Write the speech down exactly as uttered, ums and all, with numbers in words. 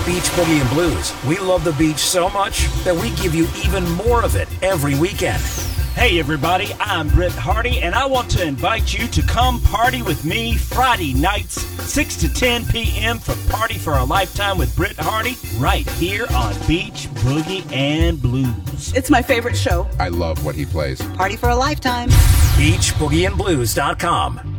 Beach Boogie and Blues, we love the beach so much that we give you even more of it every weekend. Hey everybody, I'm Britt Hardy, and I want to invite you to come party with me Friday nights, six to ten p.m. for Party for a Lifetime with Britt Hardy, right here on Beach Boogie and Blues. It's my favorite show. I love what he plays. Party for a Lifetime. beach boogie and blues dot com.